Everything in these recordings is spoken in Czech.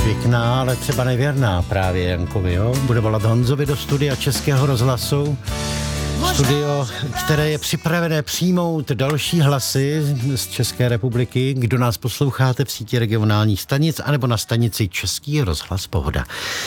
Pěkná, ale třeba nevěrná právě Jankovi, jo? Bude volat Honzovi do studia Českého rozhlasu. Studio, které je připravené přijmout další hlasy z České republiky. Kdo nás posloucháte v síti regionálních stanic anebo na stanici Český rozhlas Pohoda.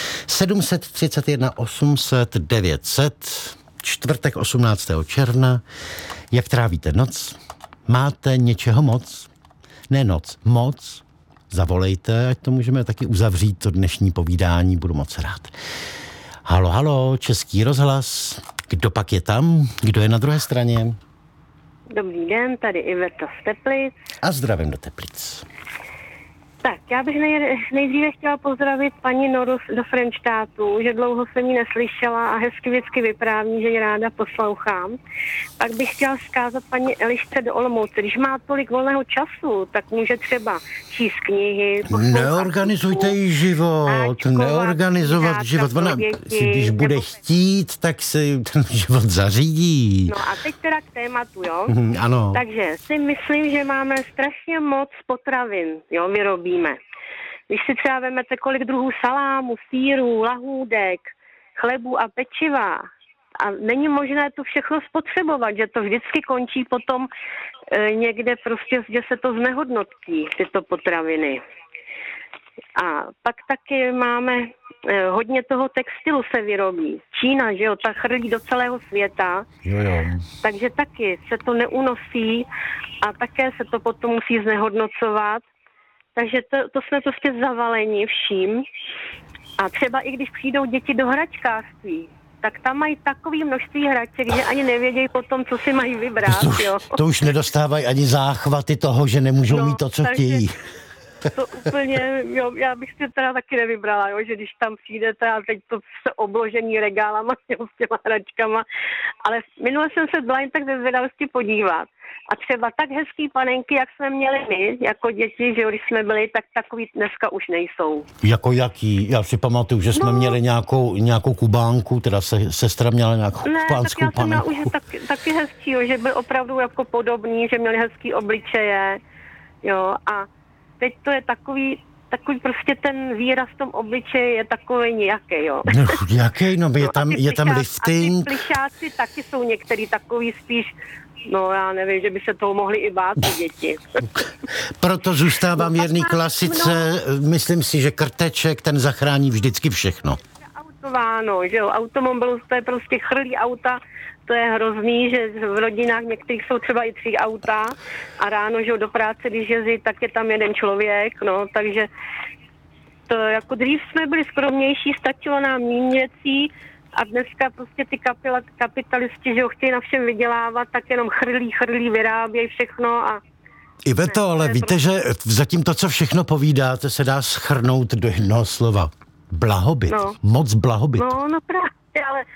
731 800 900, čtvrtek 18. června. Jak trávíte noc? Máte něčeho moc? Ne noc, moc. Zavolejte, ať to můžeme taky uzavřít, to dnešní povídání, budu moc rád. Halo, halo, Český rozhlas. Kdo pak je tam? Kdo je na druhé straně? Dobrý den, tady Iveta z Teplic. A zdravím do Teplic. Tak, já bych nejdříve chtěla pozdravit paní Noru do Frenštátu, že dlouho jsem ji neslyšela a hezky vždycky vypráví, že ji ráda poslouchám. Pak bych chtěla vzkázat paní Elišce do Olomouce, když má tolik volného času, tak může třeba číst knihy. Neorganizujte jí život, neorganizovat život. Ona si, když bude chtít, tak si ten život zařídí. No a teď teda k tématu, jo? Ano. Takže si myslím, že máme strašně moc potravin, jo, vyrobíme. Když si třeba vemete, kolik druhů salámu, sýrů, lahůdek, chlebu a pečiva, a není možné to všechno spotřebovat, že to vždycky končí potom někde prostě, že se to znehodnotí, tyto potraviny. A pak taky máme hodně toho textilu se vyrobí. Čína, že jo, ta chrlí do celého světa. Jo. Takže taky se to neunosí a také se to potom musí znehodnocovat. Takže to jsme prostě zavaleni vším. A třeba i když přijdou děti do hračkářství, tak tam mají takové množství hraček, že ani nevědějí potom, co si mají vybrat. To už nedostávají ani záchvaty toho, že nemůžou mít to, co chtějí. To úplně, jo, já bych si teda taky nevybrala, jo, že když tam přijdete a teď to se obložení regálama s těma hračkama, ale minule jsem se byla jen tak ze zvědavosti podívat. A třeba tak hezký panenky, jak jsme měli my, jako děti, že jo, když jsme byli, tak takový dneska už nejsou. Jako jaký? Já si pamatuju, že jsme měli nějakou kubánku, teda sestra měla nějakou kubánskou panenku. Ne, tak já jsem už taky hezký, jo, že byl opravdu jako podobný, že měli hezký obličeje, jo, a teď to je takový prostě ten výraz v tom obličeji je takový nějaký, jo. No, jaký? No, je tam lifting. A ty plišáci taky jsou některý takový spíš, no já nevím, že by se toho mohli i bát ty děti. Proto zůstávám věrný klasice. Myslím si, že krteček, ten zachrání vždycky všechno. Autováno, že jo, automobilus, to je prostě chrlí auta, to je hrozný, že v rodinách některých jsou třeba i 3 auta a ráno, že jo, do práce, když jezdí, tak je tam jeden člověk, no, takže to jako dřív jsme byli skromnější, stačilo nám méně věcí a dneska prostě ty kapitalisti, že jo, chtějí na všem vydělávat, tak jenom chrlí, vyrábějí všechno a Iveto, ale víte, že zatím to, co všechno povídáte, se dá shrnout do jednoho slova. Blahobyt. No. Moc blahobyt. No právě, ale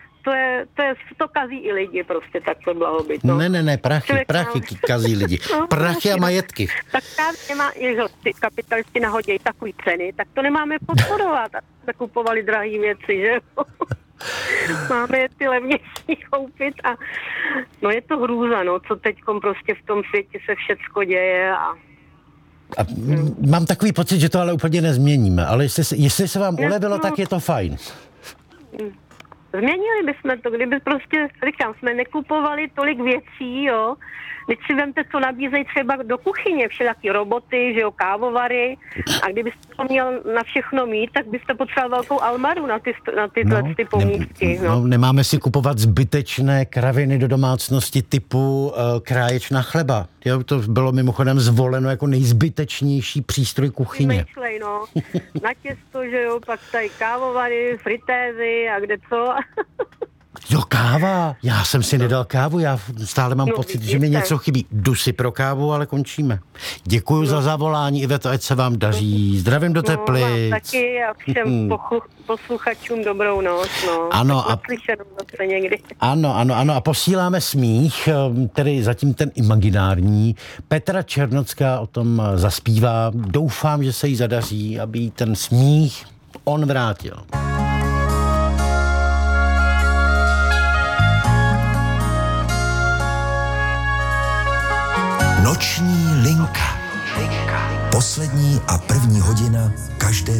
to kazí i lidi prostě takhle blahobyt. No. Ne, prachy kazí lidi. No, prachy a majetky. Tak ty kapitalisti nahodějí takový ceny, tak to nemáme podporovat. Tak kupovali drahé věci, že máme je ty levnější koupit a no je to hrůza, no, co teďkom prostě v tom světě se všecko děje a mám takový pocit, že to ale úplně nezměníme, ale jestli se vám ulevilo, tak je to fajn. Změnili bychom to, kdyby prostě, říkám, jsme nekupovali tolik věcí, jo. Teď si vemte, co nabízejí třeba do kuchyně, všelijaký roboty, že jo, kávovary. A kdybyste to měl na všechno mít, tak byste potřeboval velkou almaru na ty pomůcky. Nemáme si kupovat zbytečné kraviny do domácnosti typu kráječna chleba. Jo, to bylo mimochodem zvoleno jako nejzbytečnější přístroj kuchyně. Myšlej, no. Na těsto, že jo, pak tady kávovary, fritézy a kde co. Jo, káva. Já jsem si nedal kávu, já stále mám pocit, že mi něco chybí. Jdu si pro kávu, ale končíme. Děkuji za zavolání, Iveto, ať se vám daří. Zdravím do Teplic. Taky a všem posluchačům dobrou noc. No. Ano. Ano. A posíláme smích, tedy zatím ten imaginární. Petra Černocká o tom zaspívá. Doufám, že se jí zadaří, aby jí ten smích on vrátil. Noční linka. Poslední a první hodina každé